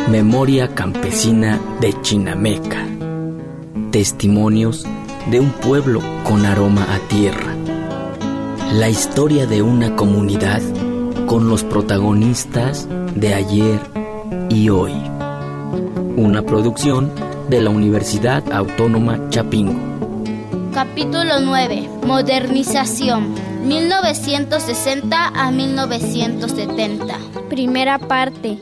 Memoria campesina de Chinameca. Testimonios de un pueblo con aroma a tierra. La historia de una comunidad con los protagonistas de ayer y hoy. Una producción de la Universidad Autónoma Chapingo. Capítulo 9. Modernización. 1960 a 1970. Primera parte.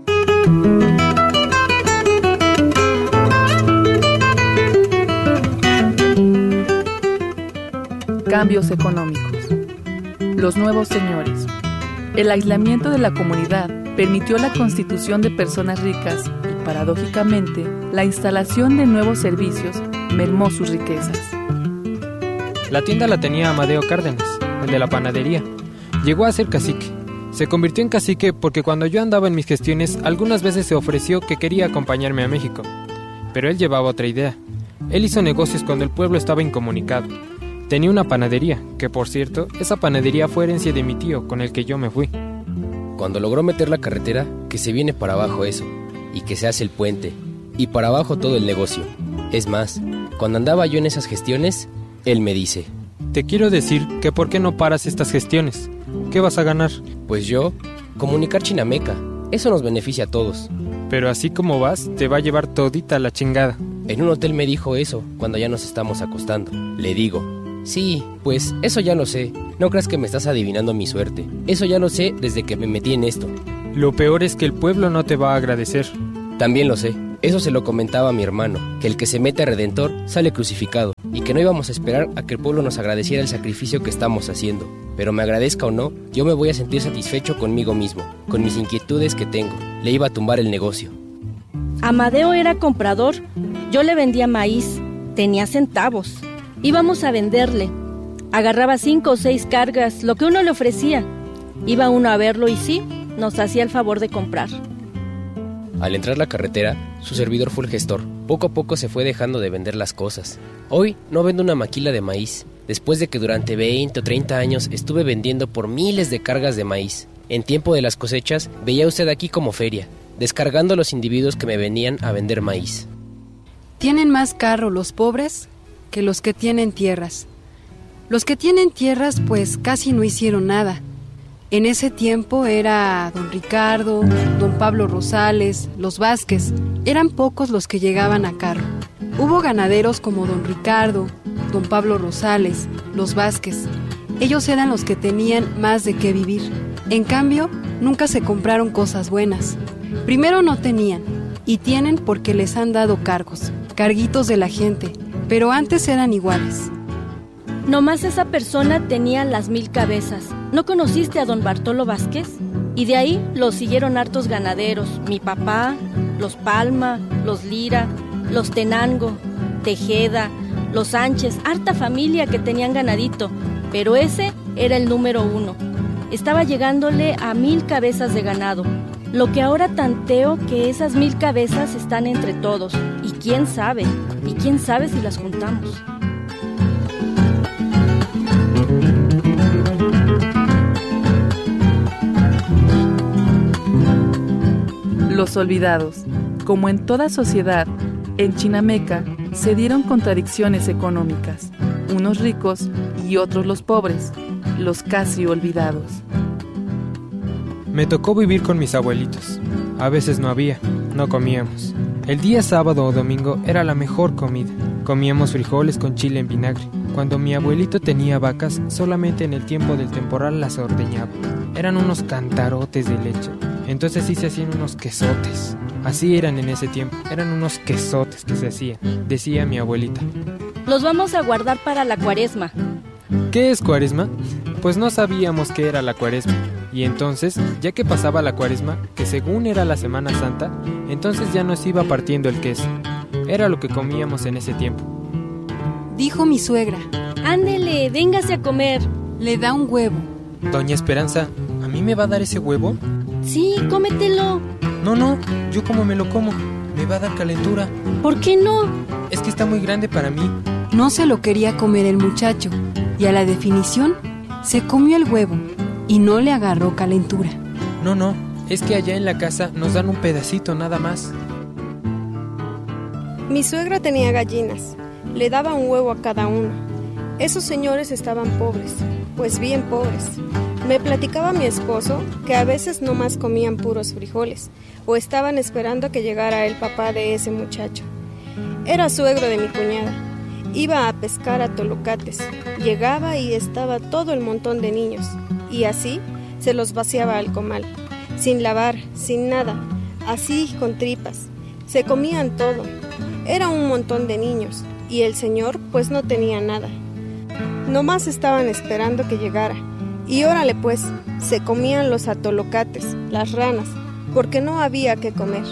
Cambios económicos. Los nuevos señores. El aislamiento de la comunidad permitió la constitución de personas ricas y, paradójicamente, la instalación de nuevos servicios mermó sus riquezas. La tienda la tenía Amadeo Cárdenas, el de la panadería. Llegó a ser cacique. Se convirtió en cacique porque cuando yo andaba en mis gestiones, algunas veces se ofreció que quería acompañarme a México. Pero él llevaba otra idea. Él hizo negocios cuando el pueblo estaba incomunicado. Tenía una panadería, que por cierto, esa panadería fue herencia de mi tío, con el que yo me fui. Cuando logró meter la carretera, que se viene para abajo eso, y que se hace el puente, y para abajo todo el negocio. Es más, cuando andaba yo en esas gestiones, él me dice: te quiero decir que ¿por qué no paras estas gestiones? ¿Qué vas a ganar? Pues yo, comunicar Chinameca, eso nos beneficia a todos. Pero así como vas, te va a llevar todita la chingada. En un hotel me dijo eso, cuando ya nos estamos acostando. Le digo: sí, pues eso ya lo sé. No creas que me estás adivinando mi suerte. Eso ya lo sé desde que me metí en esto. Lo peor es que el pueblo no te va a agradecer. También lo sé. Eso se lo comentaba a mi hermano, que el que se mete a Redentor sale crucificado, y que no íbamos a esperar a que el pueblo nos agradeciera el sacrificio que estamos haciendo. Pero me agradezca o no, yo me voy a sentir satisfecho conmigo mismo, con mis inquietudes que tengo. Le iba a tumbar el negocio. Amadeo era comprador. Yo le vendía maíz. Tenía centavos. Íbamos a venderle. Agarraba 5 o 6 cargas, lo que uno le ofrecía. Iba uno a verlo y sí, nos hacía el favor de comprar. Al entrar la carretera, su servidor fue el gestor. Poco a poco se fue dejando de vender las cosas. Hoy no vendo una maquila de maíz, después de que durante 20 o 30 años estuve vendiendo por miles de cargas de maíz. En tiempo de las cosechas, veía usted aquí como feria, descargando a los individuos que me venían a vender maíz. Tienen más carro los pobres que los que tienen tierras. Los que tienen tierras pues casi no hicieron nada. En ese tiempo era don Ricardo, don Pablo Rosales, los Vázquez. Eran pocos los que llegaban a carro. Hubo ganaderos como don Ricardo, don Pablo Rosales, los Vázquez. Ellos eran los que tenían más de qué vivir. En cambio, nunca se compraron cosas buenas. Primero no tenían, y tienen porque les han dado cargos, carguitos de la gente, pero antes eran iguales. Nomás esa persona tenía las 1000 cabezas. ¿No conociste a don Bartolo Vázquez? Y de ahí lo siguieron hartos ganaderos. Mi papá, los Palma, los Lira, los Tenango, Tejeda, los Sánchez, harta familia que tenían ganadito. Pero ese era el número 1. Estaba llegándole a 1000 cabezas de ganado. Lo que ahora tanteo que esas 1000 cabezas están entre todos. Y quién sabe si las juntamos. Los olvidados. Como en toda sociedad, en Chinameca se dieron contradicciones económicas. Unos ricos y otros los pobres, los casi olvidados. Me tocó vivir con mis abuelitos. A veces no había, no comíamos. El día sábado o domingo era la mejor comida. Comíamos frijoles con chile en vinagre. Cuando mi abuelito tenía vacas, solamente en el tiempo del temporal las ordeñaba. Eran unos cantarotes de leche. Entonces sí se hacían unos quesotes. Así eran en ese tiempo. Eran unos quesotes que se hacían, decía mi abuelita. Los vamos a guardar para la cuaresma. ¿Qué es cuaresma? Pues no sabíamos qué era la cuaresma. Y entonces, ya que pasaba la cuaresma, que según era la Semana Santa, entonces ya nos iba partiendo el queso. Era lo que comíamos en ese tiempo. Dijo mi suegra: ándele, véngase a comer. Le da un huevo. Doña Esperanza, ¿a mí me va a dar ese huevo? Sí, cómetelo. No, yo como me lo como, me va a dar calentura. ¿Por qué no? Es que está muy grande para mí. No se lo quería comer el muchacho, y a la definición, se comió el huevo, y no le agarró calentura. No, Es que allá en la casa nos dan un pedacito nada más. Mi suegra tenía gallinas, le daba un huevo a cada una. Esos señores estaban pobres, pues bien pobres. Me platicaba mi esposo que a veces no más comían puros frijoles, o estaban esperando que llegara el papá de ese muchacho. Era suegro de mi cuñada. Iba a pescar a tolocates, llegaba y estaba todo el montón de niños, y así se los vaciaba al comal, sin lavar, sin nada, así con tripas. Se comían todo. Era un montón de niños, y el señor pues no tenía nada. Nomás estaban esperando que llegara, y órale pues, se comían los atolocates, las ranas, porque no había que comer.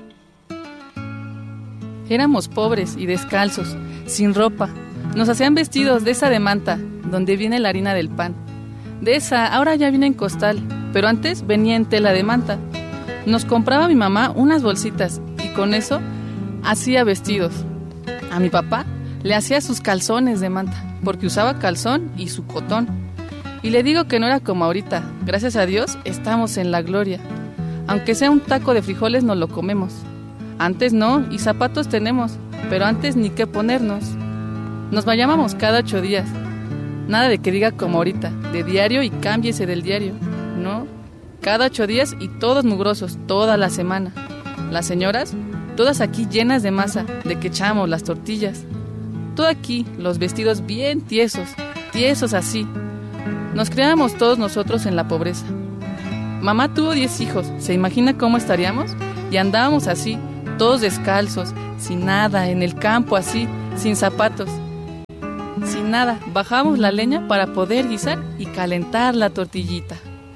Éramos pobres y descalzos, sin ropa. Nos hacían vestidos de esa de manta, donde viene la harina del pan. De esa ahora ya viene en costal, pero antes venía en tela de manta. Nos compraba mi mamá unas bolsitas y con eso hacía vestidos. A mi papá le hacía sus calzones de manta, porque usaba calzón y su cotón. Y le digo que no era como ahorita. Gracias a Dios estamos en la gloria. Aunque sea un taco de frijoles nos lo comemos. Antes no, y zapatos tenemos, pero antes ni qué ponernos. Nos bañábamos cada 8 días. Nada de que diga como ahorita, de diario y cámbiese del diario. No, cada 8 días y todos mugrosos, toda la semana. Las señoras, todas aquí llenas de masa, de que echamos las tortillas. Todo aquí, los vestidos bien tiesos, tiesos así. Nos criábamos todos nosotros en la pobreza. Mamá tuvo 10 hijos, ¿se imagina cómo estaríamos? Y andábamos así, todos descalzos, sin nada, en el campo así, sin zapatos. Sin nada, bajábamos la leña para poder guisar y calentar la tortillita.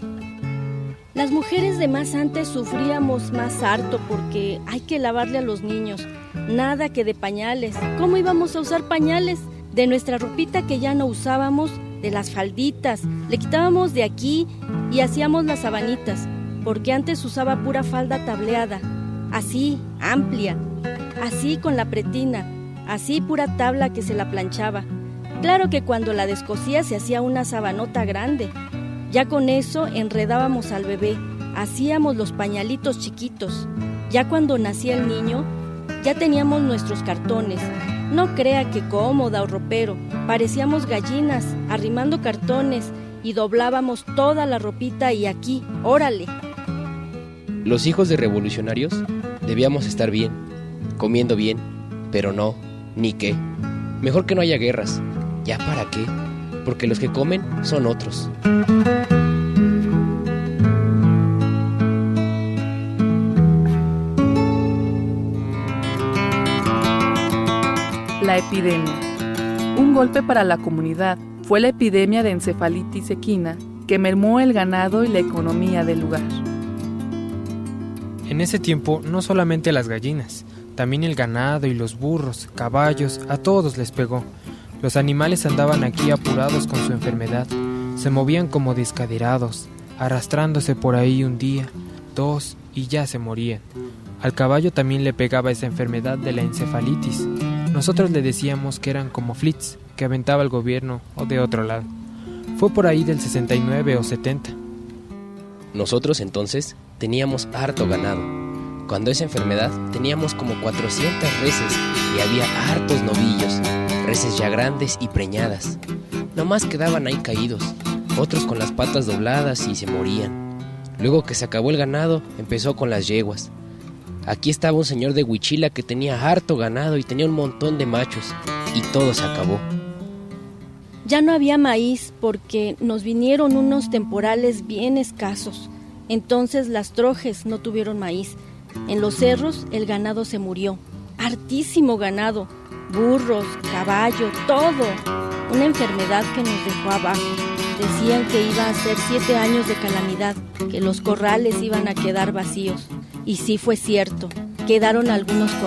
Las mujeres de más antes sufríamos más harto porque hay que lavarle a los niños. Nada que de pañales. ¿Cómo íbamos a usar pañales? De nuestra ropita que ya no usábamos, de las falditas. Le quitábamos de aquí y hacíamos las sabanitas, porque antes usaba pura falda tableada. Así, amplia, así con la pretina, así pura tabla que se la planchaba. Claro que cuando la descosía se hacía una sabanota grande. Ya con eso enredábamos al bebé, hacíamos los pañalitos chiquitos. Ya cuando nacía el niño, ya teníamos nuestros cartones. No crea que cómoda o ropero, parecíamos gallinas arrimando cartones y doblábamos toda la ropita y aquí, órale. Los hijos de revolucionarios debíamos estar bien, comiendo bien, pero no, ni qué. Mejor que no haya guerras. ¿Ya para qué? Porque los que comen son otros. La epidemia. Un golpe para la comunidad fue la epidemia de encefalitis equina que mermó el ganado y la economía del lugar. En ese tiempo no solamente las gallinas, también el ganado y los burros, caballos, a todos les pegó. Los animales andaban aquí apurados con su enfermedad, se movían como descaderados, arrastrándose por ahí un día, 2 y ya se morían. Al caballo también le pegaba esa enfermedad de la encefalitis. Nosotros le decíamos que eran como flits, que aventaba el gobierno o de otro lado. Fue por ahí del 69 o 70. Nosotros entonces teníamos harto ganado. Cuando esa enfermedad teníamos como 400 reses y había hartos novillos, reses ya grandes y preñadas. Nomás quedaban ahí caídos, otros con las patas dobladas y se morían. Luego que se acabó el ganado, empezó con las yeguas. Aquí estaba un señor de Huichila que tenía harto ganado y tenía un montón de machos, y todo se acabó. Ya no había maíz porque nos vinieron unos temporales bien escasos. Entonces las trojes no tuvieron maíz. En los cerros el ganado se murió. Hartísimo ganado, burros, caballo, todo. Una enfermedad que nos dejó abajo. Decían que iba a ser 7 años de calamidad, que los corrales iban a quedar vacíos. Y sí fue cierto, quedaron algunos corrales.